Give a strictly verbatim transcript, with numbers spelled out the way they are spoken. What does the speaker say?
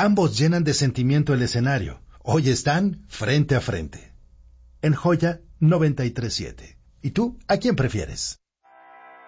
Ambos llenan de sentimiento el escenario. Hoy están frente a frente. En Joya noventa y tres punto siete. ¿Y tú, a quién prefieres?